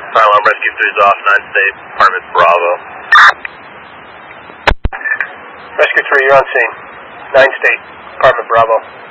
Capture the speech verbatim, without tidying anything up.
Fire alarm rescue three is off, nine state, Department Bravo. Rescue three, you're on scene. nine state, Department Bravo.